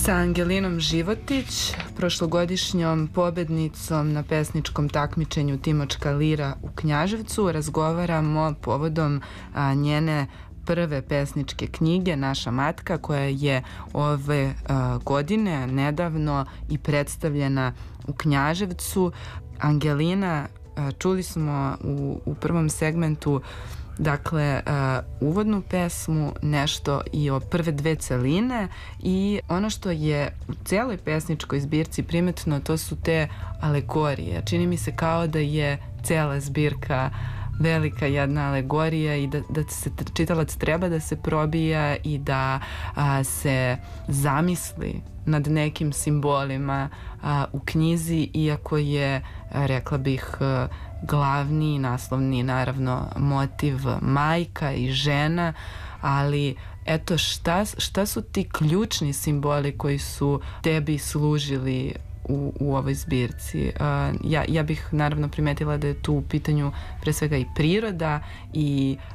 Sa Angelinom Životić, prošlogodišnjom pobednicom na pesničkom takmičenju Timočka lira u Knjaževcu, razgovaramo povodom njene prve pesničke knjige Naša matka, koja je ove godine nedavno i predstavljena u Knjaževcu. Angelina, čuli smo u prvom segmentu uvodnu pesmu, nešto i o prve dve celine, i ono što je u celoj pesničkoj zbirci primetno, to su te alegorije. Čini mi se kao da je cela zbirka velika jedna alegorija i da se čitalac treba da se probija i da se zamisli nad nekim simbolima u knjizi, iako je, rekla bih, glavni, naslovni, naravno, motiv majka i žena, ali eto, šta su ti ključni simboli koji su tebi služili u ovoj zbirci? Ja bih naravno primetila da je tu u pitanju pre svega i priroda i